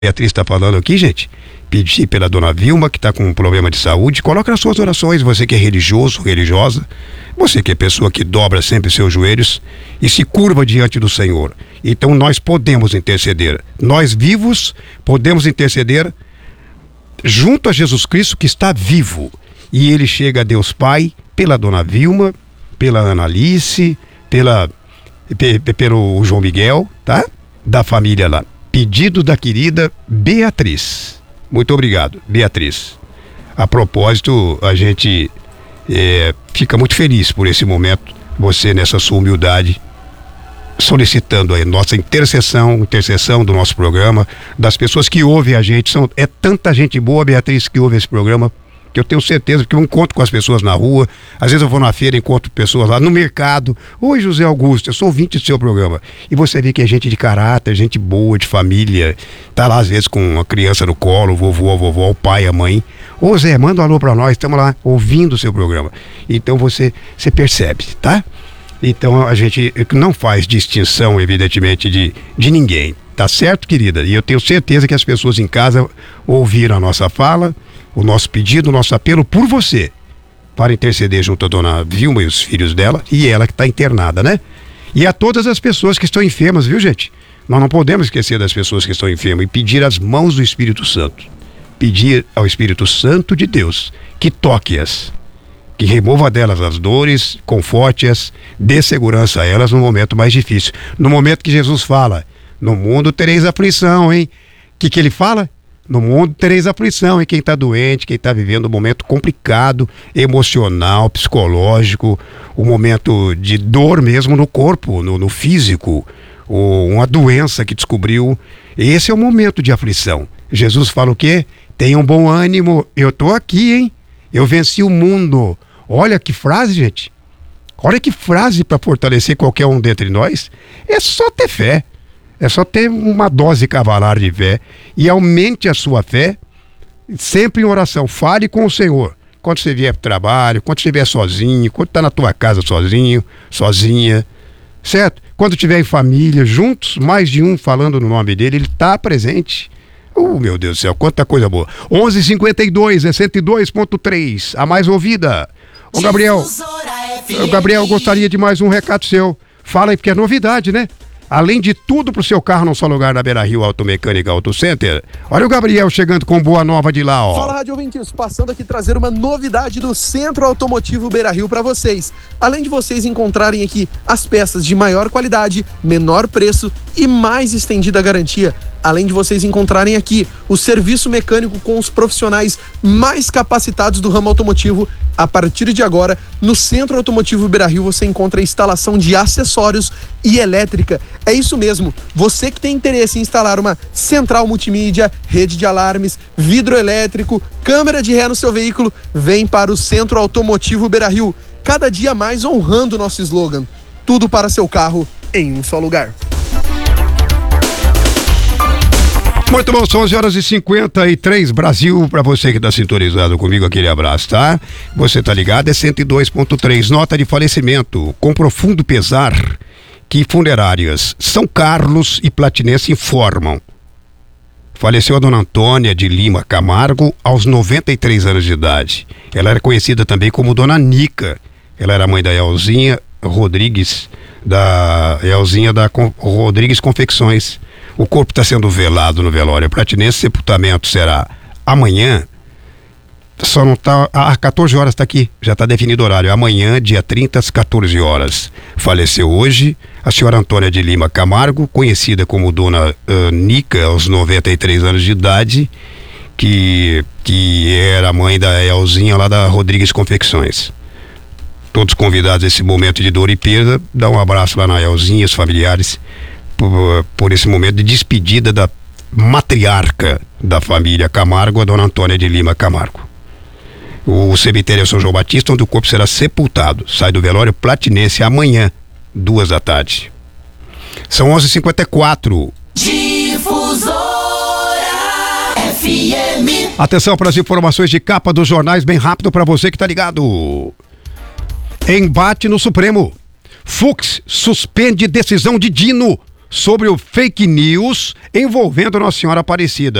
Beatriz está falando aqui, gente. Pedir pela dona Vilma, que está com um problema de saúde. Coloca nas suas orações, você que é religioso, religiosa, você que é pessoa que dobra sempre seus joelhos e se curva diante do Senhor. Então nós podemos interceder. Nós vivos podemos interceder junto a Jesus Cristo, que está vivo. E ele chega a Deus Pai pela dona Vilma, pela Analice, pelo João Miguel, tá? Da família lá. Pedido da querida Beatriz. Muito obrigado, Beatriz. A propósito, a gente fica muito feliz por esse momento, você nessa sua humildade, solicitando a nossa intercessão do nosso programa, das pessoas que ouvem a gente. É tanta gente boa, Beatriz, que ouve esse programa, que eu tenho certeza que eu encontro com as pessoas na rua. Às vezes eu vou na feira, encontro pessoas lá no mercado. Oi, José Augusto, eu sou ouvinte do seu programa. E você vê que é gente de caráter, gente boa, de família. Tá lá às vezes com a criança no colo, o vovô, a vovó, o pai, a mãe. Ô Zé, manda um alô pra nós, estamos lá ouvindo o seu programa. Então você percebe, tá? Então a gente não faz distinção, evidentemente, de ninguém. Tá certo, querida? E eu tenho certeza que as pessoas em casa ouviram a nossa fala, o nosso pedido, o nosso apelo por você, para interceder junto à dona Vilma e os filhos dela, e ela que está internada, né? E a todas as pessoas que estão enfermas, viu, gente? Nós não podemos esquecer das pessoas que estão enfermas e pedir as mãos do Espírito Santo. Pedir ao Espírito Santo de Deus que toque-as, que remova delas as dores, conforte-as, dê segurança a elas no momento mais difícil. No momento que Jesus fala, no mundo tereis aflição, hein? O que ele fala? No mundo tereis aflição, e quem está doente, quem está vivendo um momento complicado, emocional, psicológico, um momento de dor mesmo no corpo, no físico, ou uma doença que descobriu, esse é o momento de aflição. Jesus fala o quê? Tenham bom ânimo, eu estou aqui, hein? Eu venci o mundo. Olha que frase, gente. Olha que frase para fortalecer qualquer um dentre nós. É só ter fé. É só ter uma dose cavalar de fé e aumente a sua fé sempre em oração. Fale com o Senhor. Quando você vier para o trabalho, quando estiver sozinho, quando está na tua casa sozinho, sozinha, certo? Quando estiver em família, juntos, mais de um falando no nome dele, ele está presente. Meu Deus do céu, quanta coisa boa. 11:52, é 102.3, a mais ouvida. Ô Gabriel, gostaria de mais um recado seu. Fala aí, porque é novidade, né? Além de tudo pro seu carro, não só lugar na Beira Rio Automecânica Auto Center. Olha o Gabriel chegando com boa nova de lá, ó. Fala, Rádio Ouvintes, passando aqui trazer uma novidade do Centro Automotivo Beira Rio para vocês. Além de vocês encontrarem aqui as peças de maior qualidade, menor preço e mais estendida garantia. Além de vocês encontrarem aqui o serviço mecânico com os profissionais mais capacitados do ramo automotivo, a partir de agora, no Centro Automotivo Beira Rio você encontra a instalação de acessórios e elétrica. É isso mesmo, você que tem interesse em instalar uma central multimídia, rede de alarmes, vidro elétrico, câmera de ré no seu veículo, vem para o Centro Automotivo Beira Rio. Cada dia mais honrando o nosso slogan, tudo para seu carro em um só lugar. Muito bom, são 11h53, Brasil, para você que está sintonizado comigo, aquele abraço, tá? Você tá ligado, é 102.3, nota de falecimento, com profundo pesar, que funerárias São Carlos e Platinense informam. Faleceu a dona Antônia de Lima Camargo aos 93 anos de idade. Ela era conhecida também como dona Nica. Ela era mãe da Elzinha Rodrigues, da Rodrigues Confecções. O corpo está sendo velado no velório Platinense. Sepultamento será amanhã. Só não está. 14 horas está aqui. Já está definido o horário. Amanhã, dia 30, às 14 horas. Faleceu hoje a senhora Antônia de Lima Camargo, conhecida como dona Nica, aos 93 anos de idade, que era mãe da Elzinha lá da Rodrigues Confecções. Todos convidados a esse momento de dor e perda. Dá um abraço lá na Elzinha, os familiares, por esse momento de despedida da matriarca da família Camargo, a dona Antônia de Lima Camargo. O cemitério é São João Batista, onde o corpo será sepultado. Sai do velório Platinense amanhã, 14h. São 11h54. Difusora FM. Atenção para as informações de capa dos jornais, bem rápido para você que tá ligado. Embate no Supremo. Fux suspende decisão de Dino sobre o fake news envolvendo Nossa Senhora Aparecida.